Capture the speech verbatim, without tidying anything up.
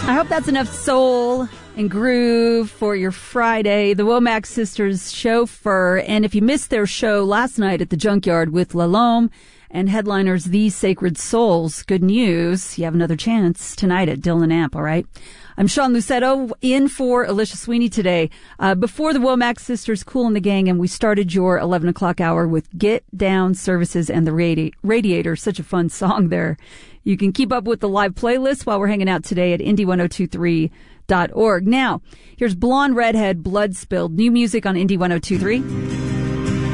I hope that's enough soul and groove for your Friday. The Womack Sisters Chauffeur. And if you missed their show last night at the Junkyard with Lalome and headliners These Sacred Souls, good news. You have another chance tonight at Dylan Amp, all right? I'm Sean Lucetto, in for Alicia Sweeney today. Uh, before the Womack Sisters, Kool and the Gang, and we started your eleven o'clock hour with Get Down Services and the Radi- Radiator. Such a fun song there. You can keep up with the live playlist while we're hanging out today at indie ten twenty-three dot org. Now, here's Blonde Redhead, Blood Spilled. New music on Indie ten twenty-three.